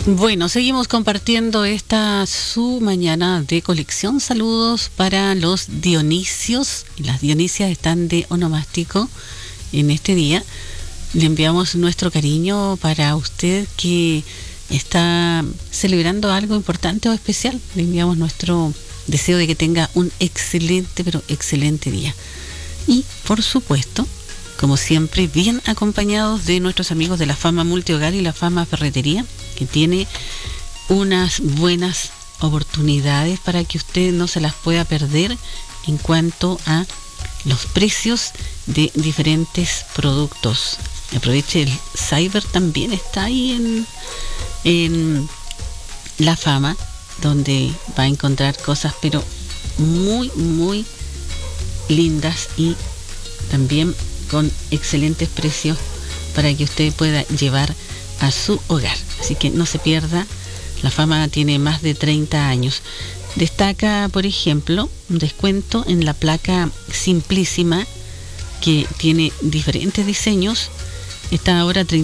Bueno, seguimos compartiendo esta su mañana de colección. Saludos para los Dionisios. Las Dionisias están de onomástico en este día. Le enviamos nuestro cariño para usted que está celebrando algo importante o especial. Le enviamos nuestro deseo de que tenga un excelente, pero excelente día. Y, por supuesto, como siempre, bien acompañados de nuestros amigos de la Fama Multihogar y la Fama Ferretería, que tiene unas buenas oportunidades para que usted no se las pueda perder en cuanto a los precios de diferentes productos. Aproveche, el Cyber también está ahí en la Fama, donde va a encontrar cosas pero muy, muy lindas y también con excelentes precios para que usted pueda llevar a su hogar. Así que no se pierda. La Fama tiene más de 30 años. Destaca, por ejemplo, un descuento en la placa Simplísima, que tiene diferentes diseños. Está ahora a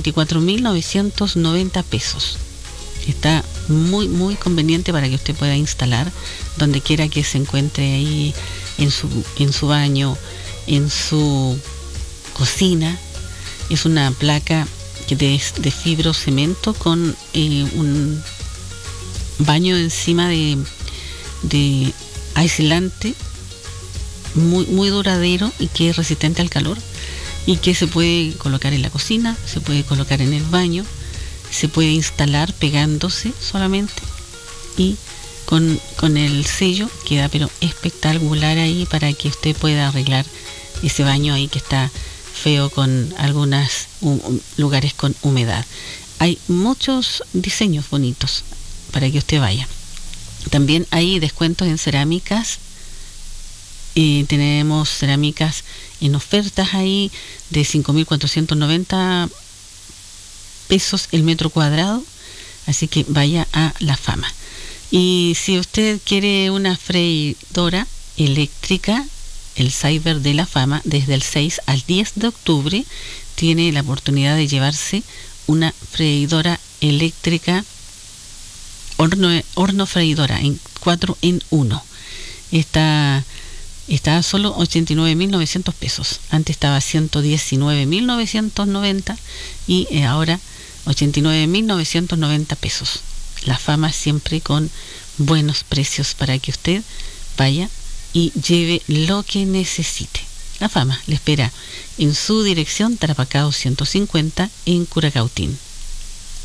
34.990 pesos. Está muy, muy conveniente para que usted pueda instalar donde quiera que se encuentre, ahí en su baño, en su cocina. Es una placa de fibrocemento con un baño encima de aislante muy, muy duradero y que es resistente al calor, y que se puede colocar en la cocina, se puede colocar en el baño, se puede instalar pegándose solamente, y con el sello queda pero espectacular ahí para que usted pueda arreglar ese baño ahí que está feo, con algunos lugares con humedad. Hay muchos diseños bonitos para que usted vaya. También hay descuentos en cerámicas. Tenemos cerámicas en ofertas ahí de 5.490 pesos el metro cuadrado. Así que vaya a la Fama. Y si usted quiere una freidora eléctrica, el Cyber de la Fama, desde el 6 al 10 de octubre, tiene la oportunidad de llevarse una freidora eléctrica, horno freidora en 4 en 1. Está a solo 89.900 pesos. Antes estaba a 119.990 y ahora 89.990 pesos. La Fama siempre con buenos precios para que usted vaya y lleve lo que necesite. La Fama le espera en su dirección, Tarapacá 150, en Curacautín.